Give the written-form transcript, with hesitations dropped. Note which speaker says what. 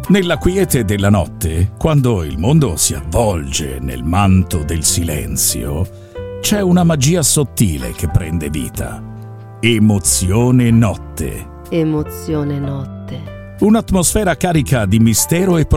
Speaker 1: Nella quiete della notte, quando il mondo si avvolge nel manto del silenzio, c'è una magia sottile che prende vita. Emozione Notte.
Speaker 2: Emozione Notte.
Speaker 1: Un'atmosfera carica di mistero e